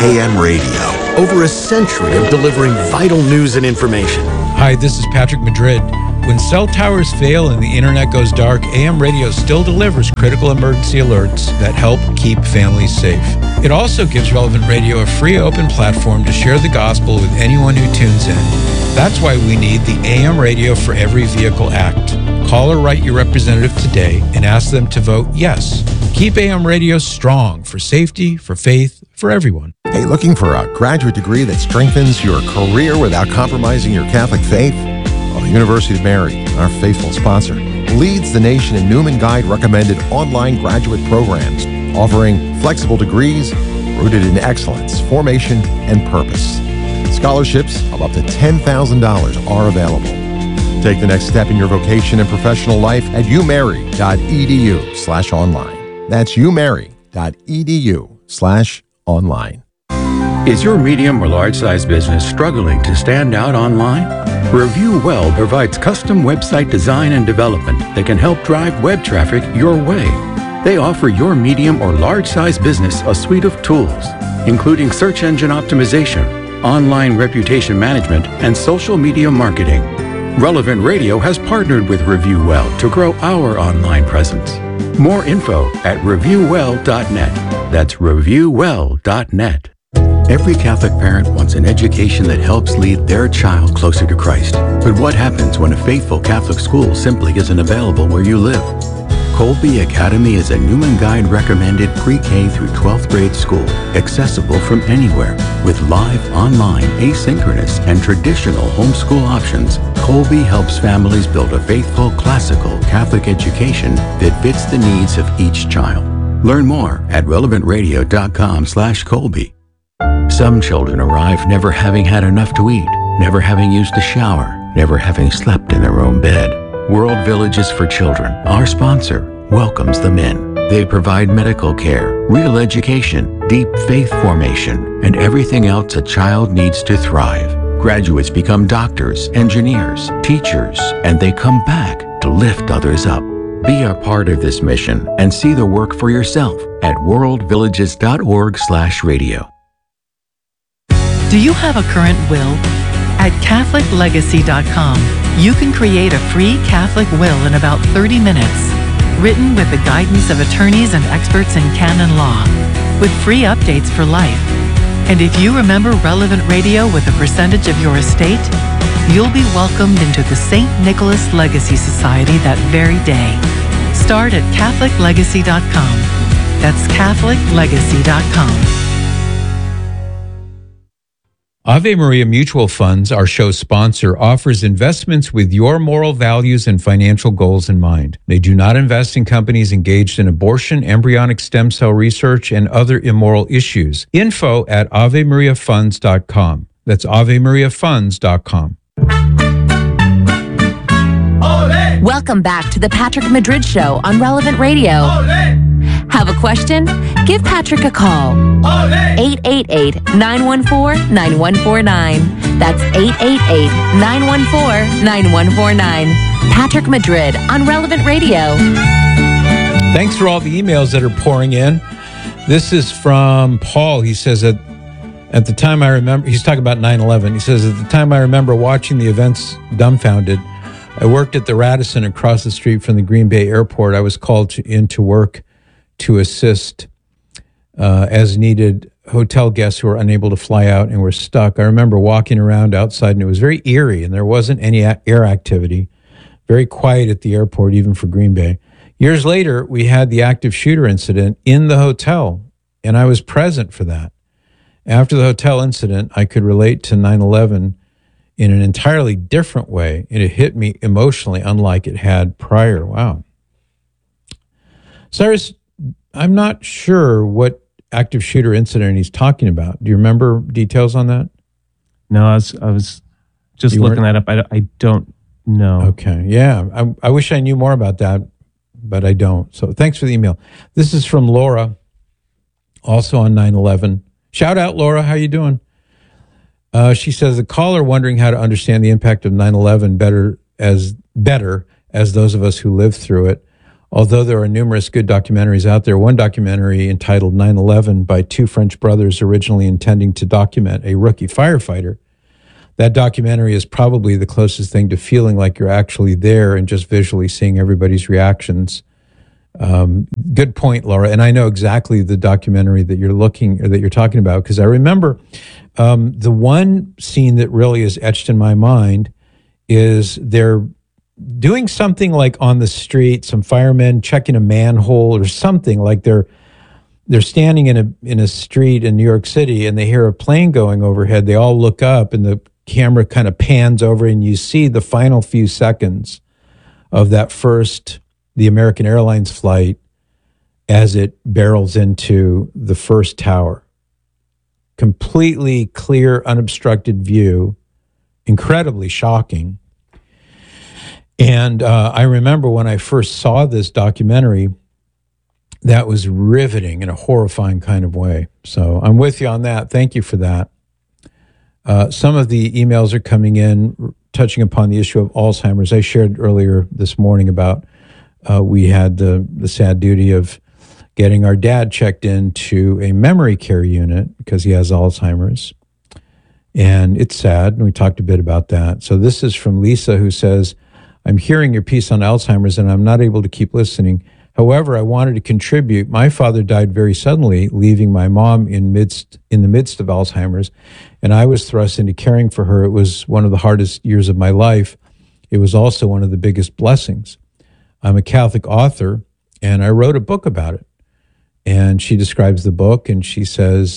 AM radio. Over a century of delivering vital news and information. Hi, this is Patrick Madrid. When cell towers fail and the internet goes dark, AM radio still delivers critical emergency alerts that help keep families safe. It also gives Relevant Radio a free open platform to share the gospel with anyone who tunes in. That's why we need the AM Radio for Every Vehicle Act. Call or write your representative today and ask them to vote yes. Keep AM radio strong for safety, for faith, for everyone. Hey, looking for a graduate degree that strengthens your career without compromising your Catholic faith? Well, the University of Mary, our faithful sponsor, leads the nation in Newman Guide recommended online graduate programs, offering flexible degrees rooted in excellence, formation, and purpose. Scholarships of up to $10,000 are available. Take the next step in your vocation and professional life at umary.edu/online. That's umary.edu/online. Is your medium or large-size business struggling to stand out online? Review Well provides custom website design and development that can help drive web traffic your way. They offer your medium or large-size business a suite of tools, including search engine optimization, online reputation management, and social media marketing. Relevant Radio has partnered with Review Well to grow our online presence. More info at reviewwell.net. That's reviewwell.net. Every Catholic parent wants an education that helps lead their child closer to Christ. But what happens when a faithful Catholic school simply isn't available where you live? Colby Academy is a Newman Guide recommended pre-K through 12th grade school, accessible from anywhere. With live, online, asynchronous, and traditional homeschool options, Colby helps families build a faithful, classical Catholic education that fits the needs of each child. Learn more at relevantradio.com/Colby. Some children arrive never having had enough to eat, never having used a shower, never having slept in their own bed. World Villages for Children, our sponsor, welcomes them in. They provide medical care, real education, deep faith formation, and everything else a child needs to thrive. Graduates become doctors, engineers, teachers, and they come back to lift others up. Be a part of this mission and see the work for yourself at worldvillages.org/radio. Do you have a current will? At CatholicLegacy.com, you can create a free Catholic will in about 30 minutes, written with the guidance of attorneys and experts in canon law, with free updates for life. And if you remember Relevant Radio with a percentage of your estate, you'll be welcomed into the St. Nicholas Legacy Society that very day. Start at CatholicLegacy.com. That's CatholicLegacy.com. Ave Maria Mutual Funds, our show's sponsor, offers investments with your moral values and financial goals in mind. They do not invest in companies engaged in abortion, embryonic stem cell research, and other immoral issues. Info at AveMariaFunds.com. That's AveMariaFunds.com. Welcome back to the Patrick Madrid Show on Relevant Radio. Have a question? Give Patrick a call. 888-914-9149. That's 888-914-9149. Patrick Madrid on Relevant Radio. Thanks for all the emails that are pouring in. This is from Paul. He says that at the time I remember, he's talking about 9/11. He says, at the time I remember watching the events dumbfounded. I worked at the Radisson across the street from the Green Bay Airport. I was called in to work to assist as needed hotel guests who were unable to fly out and were stuck. I remember walking around outside and it was very eerie and there wasn't any air activity. Very quiet at the airport, even for Green Bay. Years later, we had the active shooter incident in the hotel and I was present for that. After the hotel incident, I could relate to 9/11 in an entirely different way, and it hit me emotionally unlike it had prior. Wow. Cyrus, I'm not sure what active shooter incident he's talking about. Do you remember details on that? No, I was just looking that up. I don't know. Okay, yeah. I wish I knew more about that, but I don't. So thanks for the email. This is from Laura, also on 9/11. Shout out, Laura. How you doing? She says, the caller wondering how to understand the impact of 9/11 better as those of us who lived through it. Although there are numerous good documentaries out there, one documentary entitled 9/11 by two French brothers originally intending to document a rookie firefighter, that documentary is probably the closest thing to feeling like you're actually there and just visually seeing everybody's reactions. Good point, Laura. And I know exactly the documentary that you're talking about, because I remember the one scene that really is etched in my mind is they're doing something like on the street, some firemen checking a manhole or something, like they're standing in a street in New York City and they hear a plane going overhead. They all look up and the camera kind of pans over and you see the final few seconds of the American Airlines flight as it barrels into the first tower. Completely clear, unobstructed view, incredibly shocking. And I remember when I first saw this documentary, that was riveting in a horrifying kind of way. So I'm with you on that. Thank you for that. Some of the emails are coming in touching upon the issue of Alzheimer's. I shared earlier this morning about we had the sad duty of getting our dad checked into a memory care unit because he has Alzheimer's. And it's sad, and we talked a bit about that. So this is from Lisa, who says, I'm hearing your piece on Alzheimer's and I'm not able to keep listening. However, I wanted to contribute. My father died very suddenly, leaving my mom in the midst of Alzheimer's, and I was thrust into caring for her. It was one of the hardest years of my life. It was also one of the biggest blessings. I'm a Catholic author, and I wrote a book about it. And she describes the book, and she says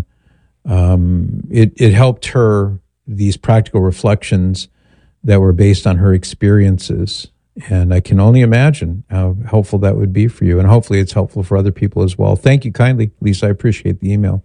it helped her, these practical reflections that were based on her experiences. And I can only imagine how helpful that would be for you. And hopefully it's helpful for other people as well. Thank you kindly, Lisa. I appreciate the email.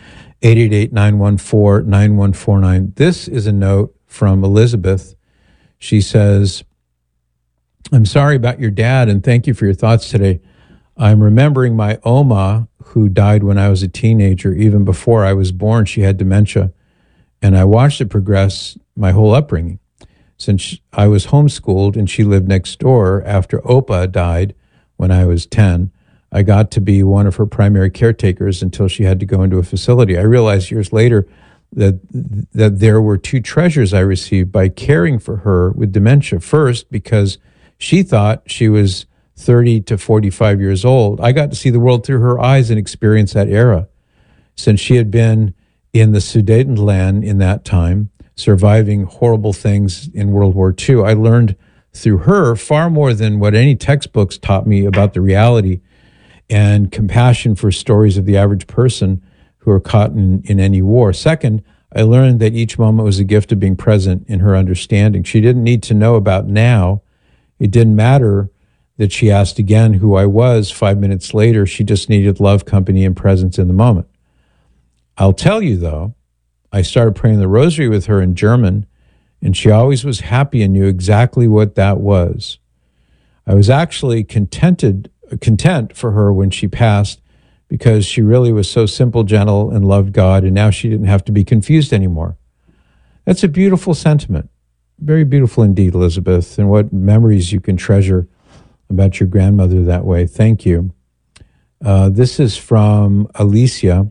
888-914-9149. This is a note from Elizabeth. She says, I'm sorry about your dad, and thank you for your thoughts today. I'm remembering my Oma, who died when I was a teenager. Even before I was born, she had dementia. And I watched it progress my whole upbringing. Since I was homeschooled and she lived next door, after Opa died when I was 10, I got to be one of her primary caretakers until she had to go into a facility. I realized years later that there were two treasures I received by caring for her with dementia. First, because she thought she was 30 to 45 years old, I got to see the world through her eyes and experience that era. Since she had been in the Sudetenland in that time, surviving horrible things in World War II, I learned through her far more than what any textbooks taught me about the reality and compassion for stories of the average person who are caught in any war. Second, I learned that each moment was a gift of being present in her understanding. She didn't need to know about now. It didn't matter that she asked again who I was 5 minutes later. She just needed love, company, and presence in the moment. I'll tell you, though, I started praying the rosary with her in German, and she always was happy and knew exactly what that was. I was actually content for her when she passed, because she really was so simple, gentle, and loved God, and now she didn't have to be confused anymore. That's a beautiful sentiment. Very beautiful indeed, Elizabeth, and what memories you can treasure about your grandmother that way. Thank you. This is from Alicia.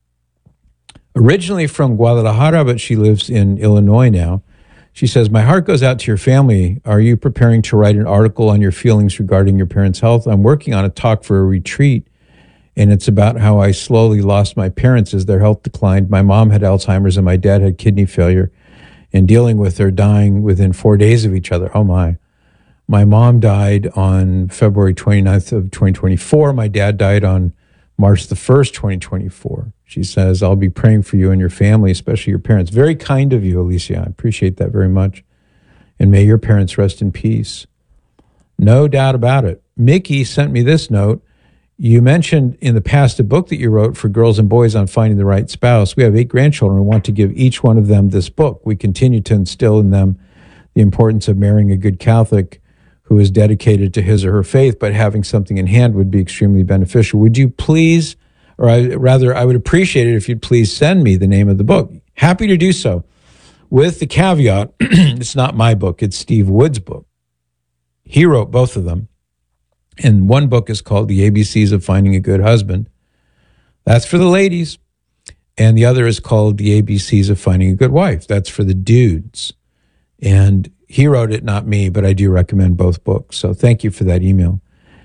Originally from Guadalajara, but she lives in Illinois now. She says, my heart goes out to your family. Are you preparing to write an article on your feelings regarding your parents' health? I'm working on a talk for a retreat, and it's about how I slowly lost my parents as their health declined. My mom had Alzheimer's and my dad had kidney failure, and dealing with their dying within 4 days of each other. Oh, my. My mom died on February 29th of 2024. My dad died on March the 1st, 2024. She says, I'll be praying for you and your family, especially your parents. Very kind of you, Alicia. I appreciate that very much. And may your parents rest in peace. No doubt about it. Mickey sent me this note. You mentioned in the past a book that you wrote for girls and boys on finding the right spouse. We have 8 grandchildren and want to give each one of them this book. We continue to instill in them the importance of marrying a good Catholic who is dedicated to his or her faith, but having something in hand would be extremely beneficial. Would you please, or I would appreciate it if you'd please send me the name of the book. Happy to do so. With the caveat, it's not my book, it's Steve Wood's book. He wrote both of them. And one book is called The ABCs of Finding a Good Husband. That's for the ladies. And the other is called The ABCs of Finding a Good Wife. That's for the dudes. And he wrote it, not me, but I do recommend both books. So thank you for that email.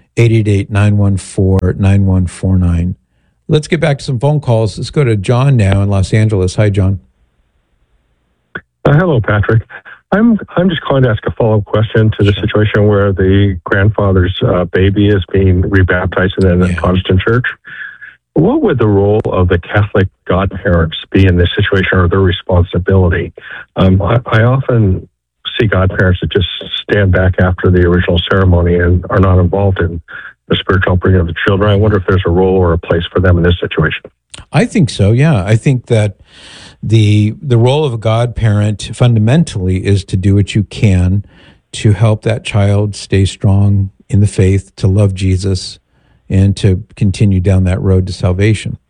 888-914-9149. Let's get back to some phone calls. Let's go to John now in Los Angeles. Hi, John. Hello, Patrick. I'm just calling to ask a follow-up question to the situation where the grandfather's baby is being rebaptized in a Protestant church. What would the role of the Catholic godparents be in this situation, or their responsibility? I often see godparents that just stand back after the original ceremony and are not involved in the spiritual upbringing of the children. I wonder if there's a role or a place for them in this situation. I think so, yeah. I think that the role of a godparent fundamentally is to do what you can to help that child stay strong in the faith, to love Jesus, and to continue down that road to salvation.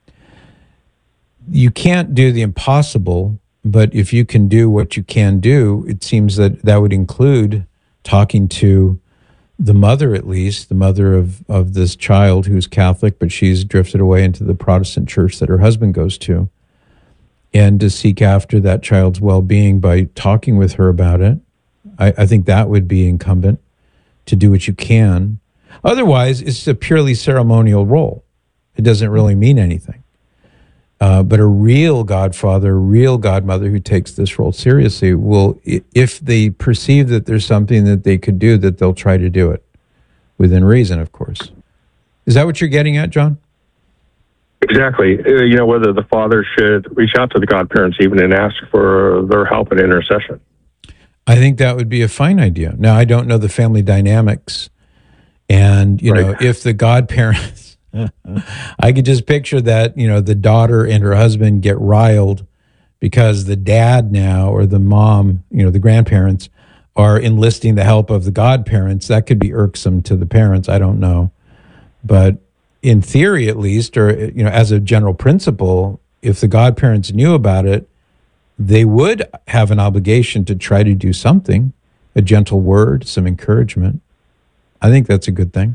You can't do the impossible, but if you can do what you can do, it seems that that would include talking to the mother, at least, the mother of this child who's Catholic, but she's drifted away into the Protestant church that her husband goes to, and to seek after that child's well-being by talking with her about it. I think that would be incumbent, to do what you can. Otherwise, it's a purely ceremonial role. It doesn't really mean anything. But a real godfather, a real godmother who takes this role seriously will, if they perceive that there's something that they could do, that they'll try to do it within reason, of course. Is that what you're getting at, John? Exactly. Whether the father should reach out to the godparents even and ask for their help and intercession. I think that would be a fine idea. Now, I don't know the family dynamics. And, know, if the godparents, I could just picture that, the daughter and her husband get riled because the dad now, or the mom, the grandparents, are enlisting the help of the godparents. That could be irksome to the parents. I don't know. But in theory, at least, or, as a general principle, if the godparents knew about it, they would have an obligation to try to do something, a gentle word, some encouragement. I think that's a good thing.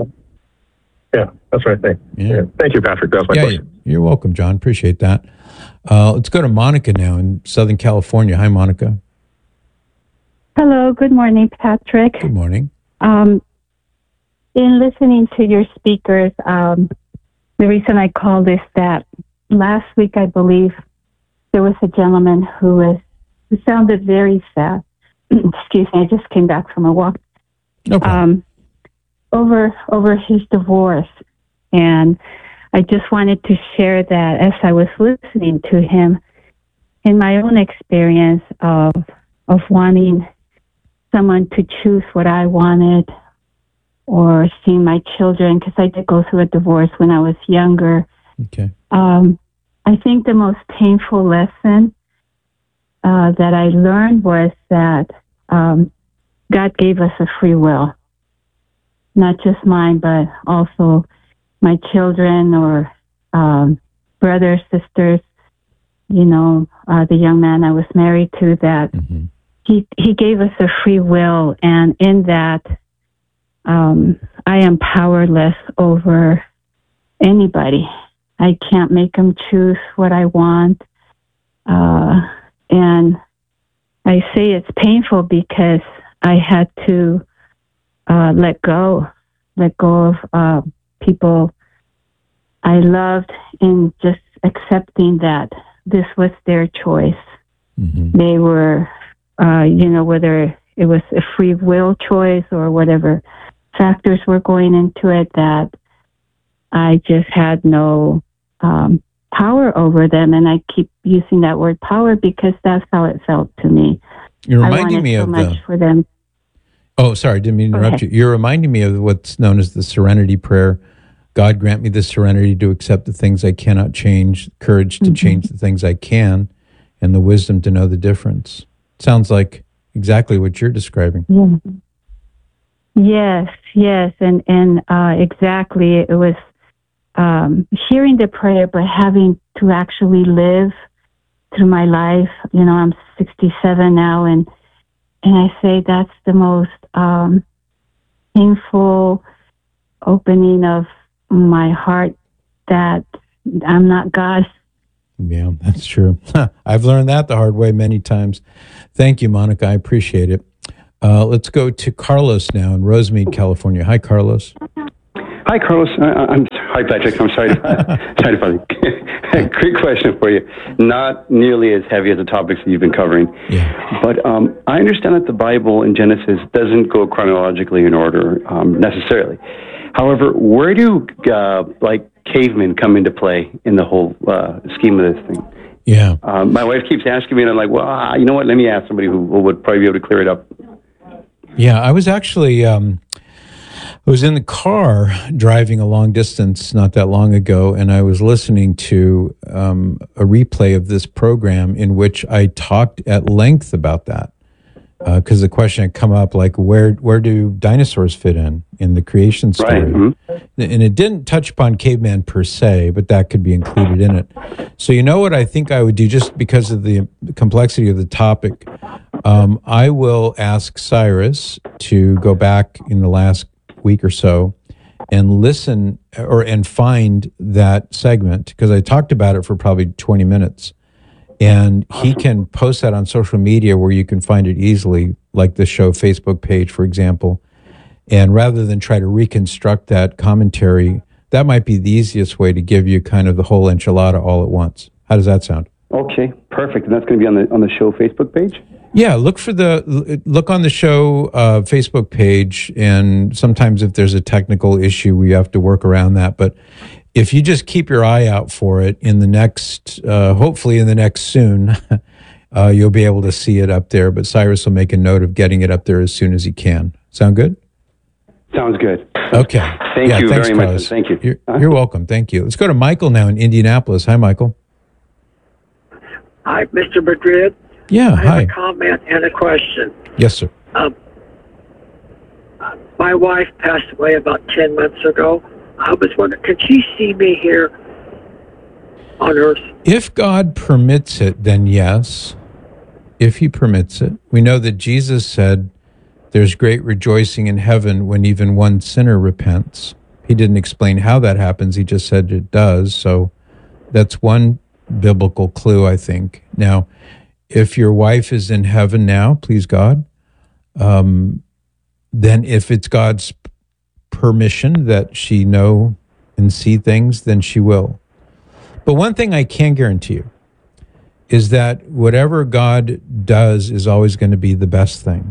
Yeah, that's what I think. Yeah. Thank you, Patrick. That's my question. You're welcome, John. Appreciate that. Let's go to Monica now in Southern California. Hi, Monica. Hello. Good morning, Patrick. Good morning. In listening to your speakers, the reason I called is that last week, I believe, there was a gentleman who sounded very sad. Excuse me, I just came back from a walk. No problem. Over his divorce. And I just wanted to share that as I was listening to him, in my own experience of wanting someone to choose what I wanted, or seeing my children, because I did go through a divorce when I was younger. Okay. I think the most painful lesson that I learned was that God gave us a free will. Not just mine, but also my children, or brothers, sisters, the young man I was married to, that he gave us a free will. And in that, I am powerless over anybody. I can't make them choose what I want. And I say it's painful because I had to let go of people I loved, and just accepting that this was their choice. They were, whether it was a free will choice or whatever factors were going into it, that I just had no power over them. And I keep using that word power because that's how it felt to me. You're reminding me of much for them. Oh, sorry, didn't mean to interrupt you. You're reminding me of what's known as the serenity prayer. God grant me the serenity to accept the things I cannot change, courage to change the things I can, and the wisdom to know the difference. Sounds like exactly what you're describing. Yeah. Yes, and exactly. It was hearing the prayer, but having to actually live through my life. I'm 67 now, and I say that's the most painful opening of my heart that I'm not God. Yeah, that's true. I've learned that the hard way many times. Thank you, Monica. I appreciate it. Let's go to Carlos now in Rosemead, California. Hi, Carlos. Hi, Carlos. Hi, Patrick. I'm sorry. Sorry to bother you. Quick question for you. Not nearly as heavy as the topics that you've been covering. Yeah. But I understand that the Bible in Genesis doesn't go chronologically in order necessarily. However, where do cavemen come into play in the whole scheme of this thing? Yeah. My wife keeps asking me, and I'm like, well, you know what? Let me ask somebody who would probably be able to clear it up. Yeah, I was actually, I was in the car driving a long distance not that long ago, and I was listening to a replay of this program in which I talked at length about that. Because the question had come up, like, where do dinosaurs fit in the creation story? Right. Mm-hmm. And it didn't touch upon caveman per se, but that could be included in it. So you know what I think I would do, just because of the complexity of the topic, I will ask Cyrus to go back in the last week or so and listen and find that segment, because I talked about it for probably 20 minutes. And he can post that on social media where you can find it easily, like the show Facebook page, for example. And rather than try to reconstruct that commentary, that might be the easiest way to give you kind of the whole enchilada all at once. How does that sound? Okay, perfect. And that's going to be on the show Facebook page? Yeah, look on the show Facebook page, and sometimes if there's a technical issue, we have to work around that. But if you just keep your eye out for it in the next, hopefully in the next soon, you'll be able to see it up there. But Cyrus will make a note of getting it up there as soon as he can. Sound good? Sounds good. Okay. Thank you thanks, very Carlos. much. Thank you. You're welcome. Thank you. Let's go to Michael now in Indianapolis. Hi, Michael. Hi, Mr. Madrid. Yeah, I hi. have a comment and a question. Yes, sir. My wife passed away about 10 months ago. I was wondering, could she see me here on earth? If God permits it, then yes. If he permits it. We know that Jesus said there's great rejoicing in heaven when even one sinner repents. He didn't explain how that happens. He just said it does. So that's one biblical clue, I think. Now, if your wife is in heaven now, please God, then if it's God's permission that she know and see things, then she will. But one thing I can guarantee you is that whatever God does is always going to be the best thing.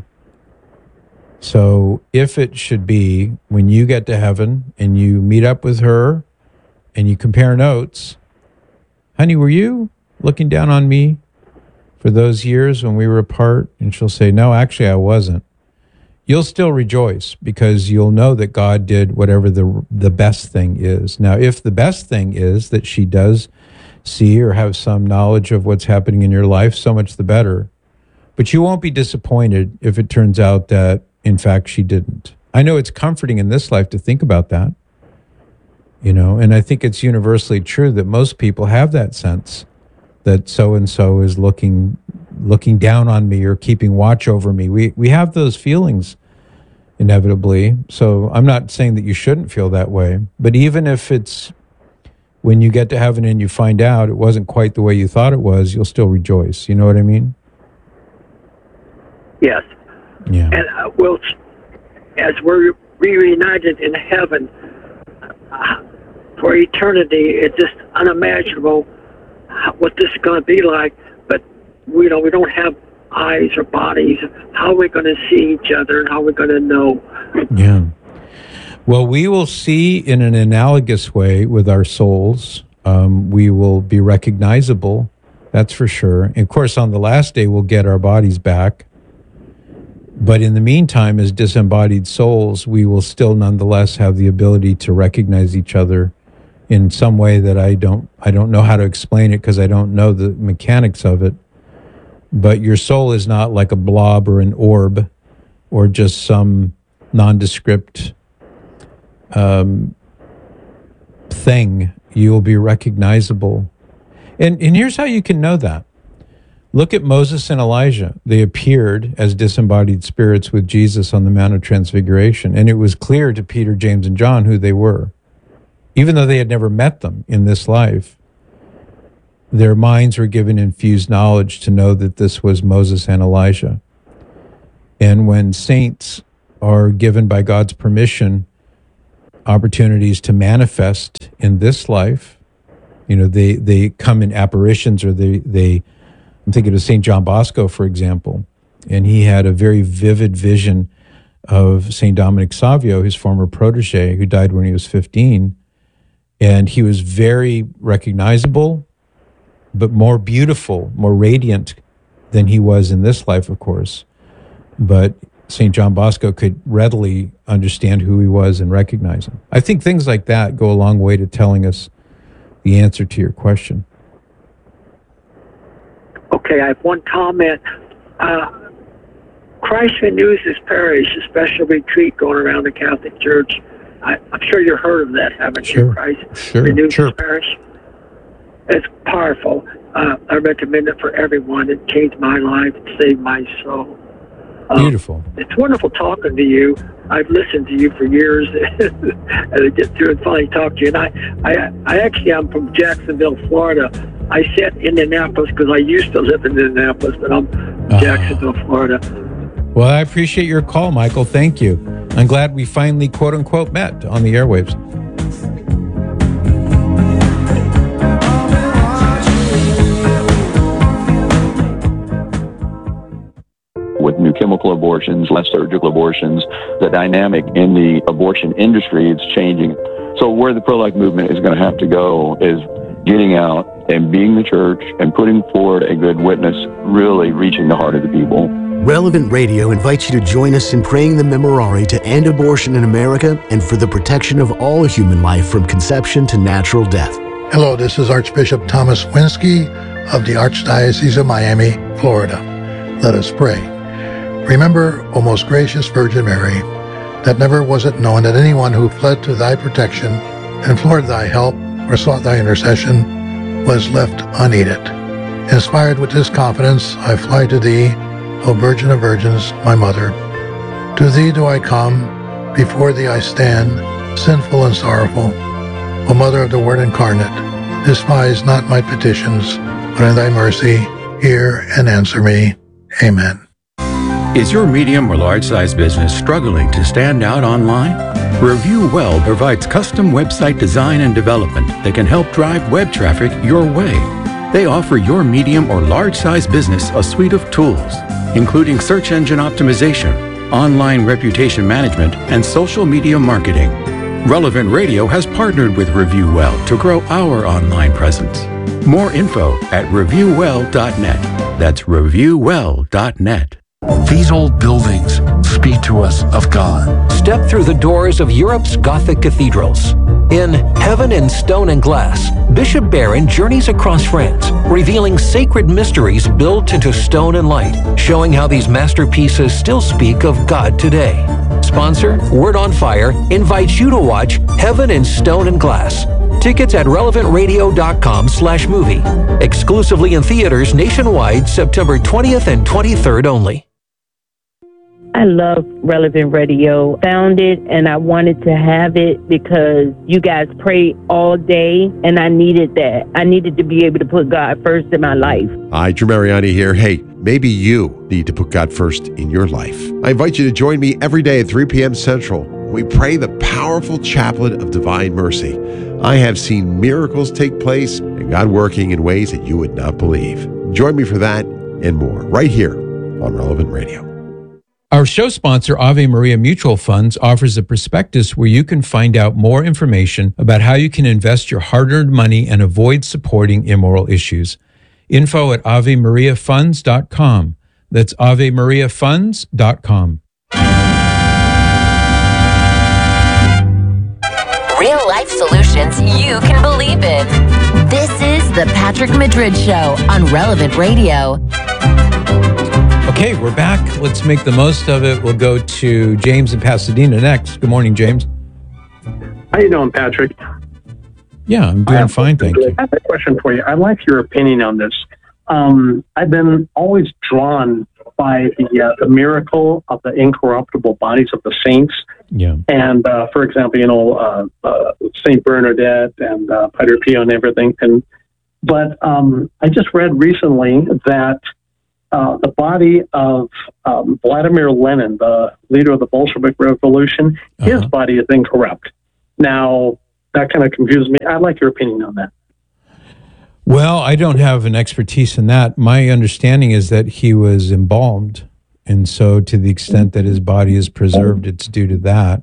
So if it should be when you get to heaven and you meet up with her and you compare notes, honey, were you looking down on me for those years when we were apart? And she'll say, no, actually I wasn't. You'll still rejoice because you'll know that God did whatever the best thing is. Now, if the best thing is that she does see or have some knowledge of what's happening in your life, so much the better. But you won't be disappointed if it turns out that, in fact, she didn't. I know it's comforting in this life to think about that, and I think it's universally true that most people have that sense that so-and-so is looking down on me or keeping watch over me. We have those feelings inevitably. So I'm not saying that you shouldn't feel that way, but even if it's when you get to heaven and you find out it wasn't quite the way you thought it was, you'll still rejoice. You know what I mean? Yes. Yeah. And as we're reunited in heaven for eternity, it's just unimaginable what this is going to be like. But we don't have eyes or bodies. How are we going to see each other, and how are we going to know? Yeah. Well, we will see in an analogous way with our souls. We will be recognizable, that's for sure. And of course, on the last day, we'll get our bodies back. But in the meantime, as disembodied souls, we will still nonetheless have the ability to recognize each other in some way that I don't know how to explain it because I don't know the mechanics of it. But your soul is not like a blob or an orb or just some nondescript thing. You will be recognizable. And here's how you can know that. Look at Moses and Elijah. They appeared as disembodied spirits with Jesus on the Mount of Transfiguration, and it was clear to Peter, James, and John who they were. Even though they had never met them in this life, their minds were given infused knowledge to know that this was Moses and Elijah. And when saints are given by God's permission opportunities to manifest in this life, they come in apparitions, or I'm thinking of St. John Bosco, for example, and he had a very vivid vision of St. Dominic Savio, his former protege, who died when he was 15, and he was very recognizable, but more beautiful, more radiant than he was in this life, of course. But St. John Bosco could readily understand who he was and recognize him. I think things like that go a long way to telling us the answer to your question. Okay, I have one comment. Christ Renews His Parish, a special retreat going around the Catholic Church. I'm sure you've heard of that, haven't you? Christ Renews His Parish. It's powerful. I recommend it for everyone. It changed my life. It saved my soul. Beautiful. It's wonderful talking to you. I've listened to you for years, and I get through and finally talk to you. And I actually am from Jacksonville, Florida. I said Indianapolis because I used to live in Indianapolis, but I'm Jacksonville, Florida. Well, I appreciate your call, Michael. Thank you. I'm glad we finally, quote unquote, met on the airwaves. With new chemical abortions, less surgical abortions, the dynamic in the abortion industry is changing. So where the pro-life movement is going to have to go is getting out and being the church and putting forward a good witness, really reaching the heart of the people. Relevant Radio invites you to join us in praying the Memorare to end abortion in America and for the protection of all human life from conception to natural death. Hello, this is Archbishop Thomas Winsky of the Archdiocese of Miami, Florida. Let us pray. Remember, O most gracious Virgin Mary, that never was it known that anyone who fled to thy protection, implored thy help, or sought thy intercession was left unaided. Inspired with this confidence, I fly to thee, O Virgin of Virgins, my Mother. To thee do I come, before thee I stand, sinful and sorrowful. O Mother of the Word incarnate, despise not my petitions, but in thy mercy hear and answer me. Amen. Is your medium or large-size business struggling to stand out online? Review Well provides custom website design and development that can help drive web traffic your way. They offer your medium or large-size business a suite of tools, including search engine optimization, online reputation management, and social media marketing. Relevant Radio has partnered with Review Well to grow our online presence. More info at reviewwell.net. That's reviewwell.net. These old buildings speak to us of God. Step through the doors of Europe's Gothic cathedrals. In Heaven in Stone and Glass, Bishop Barron journeys across France, revealing sacred mysteries built into stone and light, showing how these masterpieces still speak of God today. Sponsor, Word on Fire, invites you to watch Heaven in Stone and Glass. Tickets at relevantradio.com/movie. Exclusively in theaters nationwide, September 20th and 23rd only. I love Relevant Radio. Found it and I wanted to have it because you guys pray all day and I needed that. I needed to be able to put God first in my life. Hi, Drew Mariani here. Hey, maybe you need to put God first in your life. I invite you to join me every day at 3 p.m. Central. We pray the powerful chaplet of divine mercy. I have seen miracles take place and God working in ways that you would not believe. Join me for that and more right here on Relevant Radio. Our show sponsor, Ave Maria Mutual Funds, offers a prospectus where you can find out more information about how you can invest your hard-earned money and avoid supporting immoral issues. Info at AveMariaFunds.com. That's AveMariaFunds.com. Real life solutions you can believe in. This is the Patrick Madrid Show on Relevant Radio. Okay, we're back. Let's make the most of it. We'll go to James in Pasadena next. Good morning, James. How you doing, Patrick? Yeah, I'm doing fine, thank you. I have a question for you. I'd like your opinion on this. I've been always drawn by the miracle of the incorruptible bodies of the saints. Yeah. And for example, Saint Bernadette and Padre Pio and everything. But I just read recently that the body of Vladimir Lenin, the leader of the Bolshevik Revolution, his body is incorrupt. Now, that kind of confuses me. I'd like your opinion on that. Well, I don't have an expertise in that. My understanding is that he was embalmed. And so to the extent that his body is preserved, it's due to that.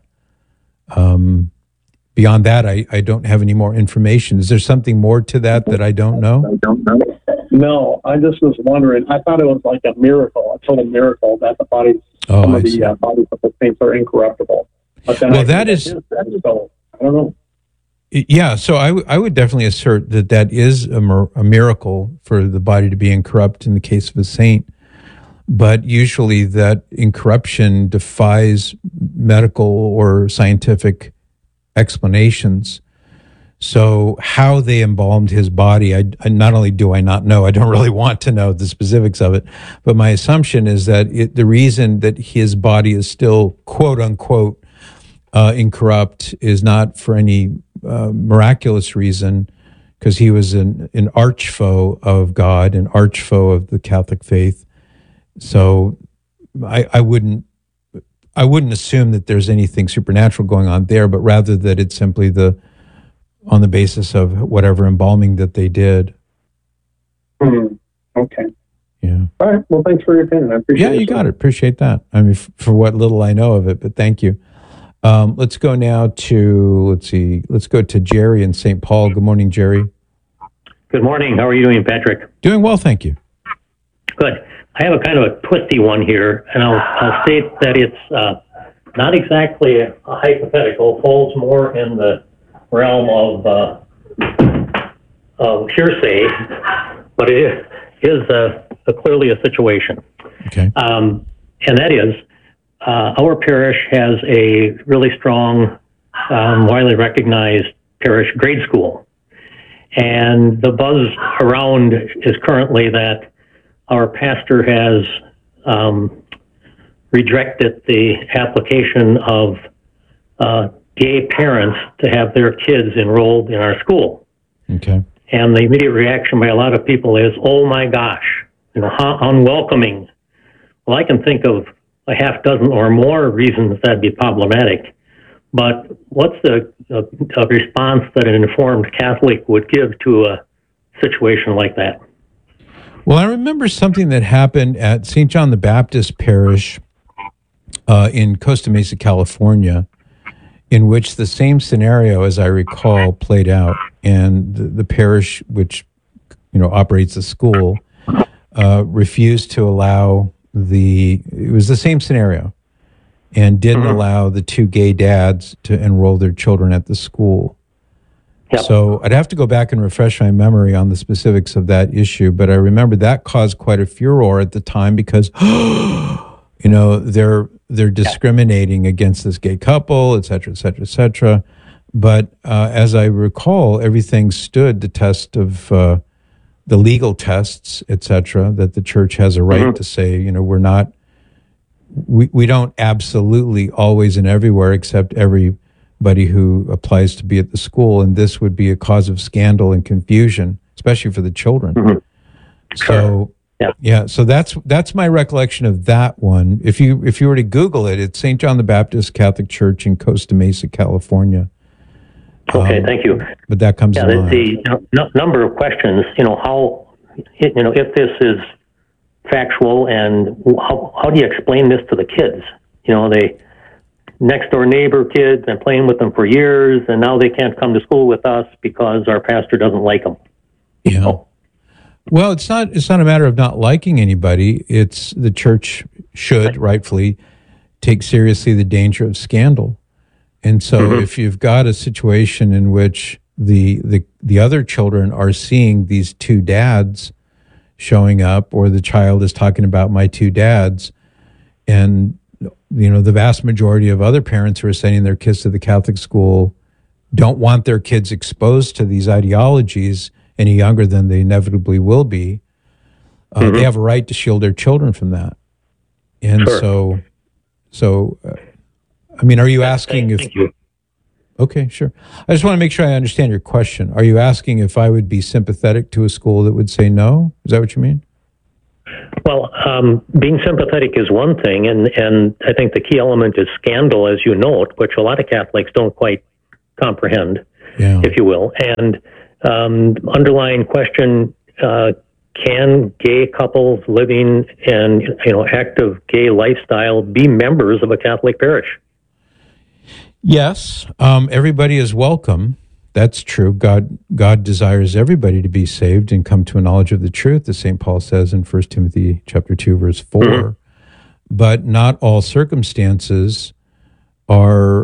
Beyond that, I don't have any more information. Is there something more to that I don't know? No, I just was wondering. I thought it was like a miracle, a total miracle that the bodies, some of the bodies of the saints are incorruptible. But then Well, that is, so I don't know. yeah. So I would definitely assert that is a miracle for the body to be incorrupt in the case of a saint. But usually that incorruption defies medical or scientific explanations. So how they embalmed his body, I not only do I not know, I don't really want to know the specifics of it, but my assumption is that the reason that his body is still quote unquote incorrupt is not for any miraculous reason, because he was an arch foe of God, an arch foe of the Catholic faith. So I wouldn't assume that there's anything supernatural going on there, but rather that it's simply on the basis of whatever embalming that they did. Okay. Yeah. All right. Well, thanks for your opinion. I appreciate it. Yeah, you got it. Appreciate that. I mean, for what little I know of it, but thank you. Let's go now to, let's go to Jerry in St. Paul. Good morning, Jerry. Good morning. How are you doing, Patrick? Doing well, thank you. Good. I have a kind of a twisty one here, and I'll state that it's not exactly a hypothetical, falls more in the realm of hearsay, but it is clearly a situation. Okay. And that is, our parish has a really strong, widely recognized parish grade school. And the buzz around is currently that our pastor has rejected the application of gay parents to have their kids enrolled in our school. Okay. And the immediate reaction by a lot of people is, oh my gosh, how unwelcoming. Well, I can think of a half dozen or more reasons that'd be problematic. But what's a response that an informed Catholic would give to a situation like that? Well, I remember something that happened at St. John the Baptist Parish in Costa Mesa, California, in which the same scenario, as I recall, played out. And the parish, which operates the school, refused to allow it was the same scenario, and didn't allow the two gay dads to enroll their children at the school. Yep. So I'd have to go back and refresh my memory on the specifics of that issue, but I remember that caused quite a furor at the time because, they're discriminating against this gay couple, et cetera, et cetera, et cetera. But as I recall, everything stood the test of the legal tests, et cetera, that the church has a right to say, we don't absolutely always and everywhere accept everybody who applies to be at the school, and this would be a cause of scandal and confusion, especially for the children. So, so that's my recollection of that one. If you were to Google it, it's St. John the Baptist Catholic Church in Costa Mesa, California. Okay, thank you. But that comes to mind. The number of questions, if this is factual, and how do you explain this to the kids? They next door neighbor kids, been playing with them for years, and now they can't come to school with us because our pastor doesn't like them. Yeah. Well, it's not a matter of not liking anybody. It's the church should rightfully take seriously the danger of scandal. And so if you've got a situation in which the other children are seeing these two dads showing up, or the child is talking about my two dads, and the vast majority of other parents who are sending their kids to the Catholic school don't want their kids exposed to these ideologies any younger than they inevitably will be, They have a right to shield their children from that. And I mean, are you asking if... Thank you. Okay, sure. I just want to make sure I understand your question. Are you asking if I would be sympathetic to a school that would say no? Is that what you mean? Well, being sympathetic is one thing, and I think the key element is scandal, as you note, which a lot of Catholics don't quite comprehend, if you will. And underlying question, can gay couples living in active gay lifestyle be members of a Catholic parish? Yes, everybody is welcome. That's true. God desires everybody to be saved and come to a knowledge of the truth, as St. Paul says in 1 Timothy chapter 2, verse 4. But not all circumstances are